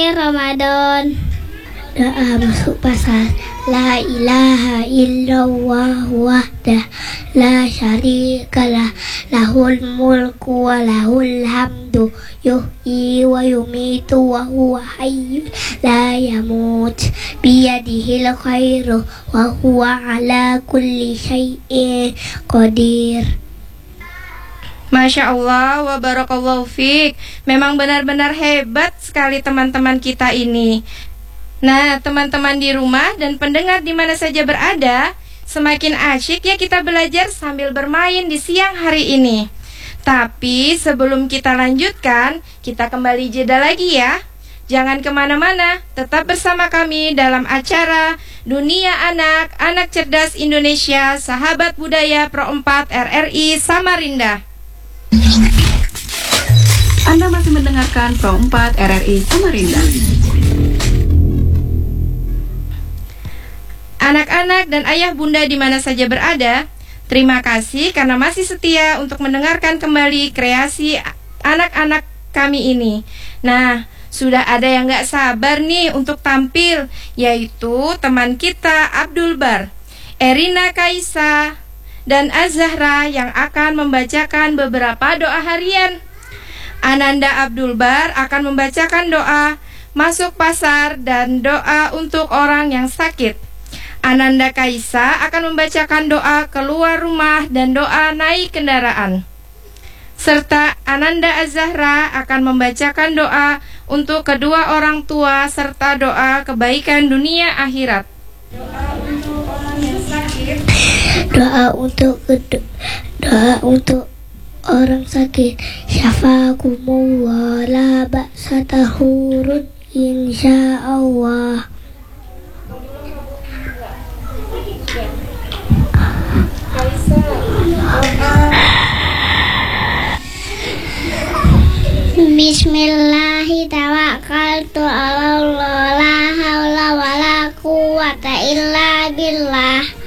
Ramadan. Doa masuk pasar. La ilaha illallah wahdah la syarikalah lahul mulku wa lahul hamdu yuhyi wa yumitu wa huwa hayyun la yamut biyadihil khairu wa huwa ala kulli syai'in qadir. Masya Allah, wa barakallahu fiik. Memang benar-benar hebat sekali teman-teman kita ini. Nah, teman-teman di rumah dan pendengar di mana saja berada, semakin asyik ya kita belajar sambil bermain di siang hari ini. Tapi sebelum kita lanjutkan, kita kembali jeda lagi ya. Jangan kemana-mana, tetap bersama kami dalam acara Dunia Anak, Anak Cerdas Indonesia, Sahabat Budaya Pro 4 RRI Samarinda. Anda masih mendengarkan Pro 4 RRI Samarinda. Anak-anak dan ayah bunda di mana saja berada, terima kasih karena masih setia untuk mendengarkan kembali kreasi anak-anak kami ini. Nah, sudah ada yang gak sabar nih untuk tampil, yaitu teman kita Abdul Bar, Erina Kaisa, dan Azahra yang akan membacakan beberapa doa harian. Ananda Abdul Bar akan membacakan doa masuk pasar dan doa untuk orang yang sakit. Ananda Kaisa akan membacakan doa keluar rumah dan doa naik kendaraan. Serta Ananda Azahra akan membacakan doa untuk kedua orang tua serta doa kebaikan dunia akhirat. Doa untuk orang yang sakit. Doa untuk orang sakit. Syafakumullah la ba'sa tahurun insyaallah. Bismillahirrahmanirrahim. La haula wala quwwata illa billah.